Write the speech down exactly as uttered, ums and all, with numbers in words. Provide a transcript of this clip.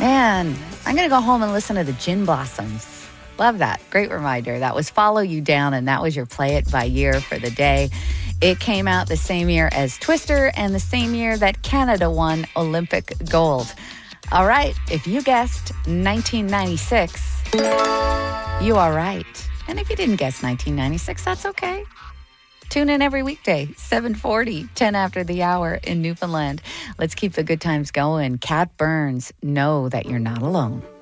Man, I'm going to go home and listen to the Gin Blossoms. Love that. Great reminder. That was Follow You Down, and that was your Play It by Year for the day. It came out the same year as Twister and the same year that Canada won Olympic gold. All right, if you guessed nineteen ninety-six, you are right. And if you didn't guess nineteen ninety-six, that's okay. Tune in every weekday, seven forty, ten after the hour in Newfoundland. Let's keep the good times going. Cat Burns, Know That You're Not Alone.